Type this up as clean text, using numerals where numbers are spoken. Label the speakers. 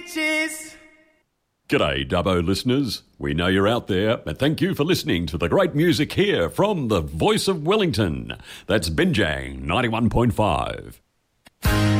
Speaker 1: Cheers.
Speaker 2: G'day, Dubbo listeners. We know you're out there, and thank you for listening to the great music here from the voice of Wellington. That's Binjang 91.5.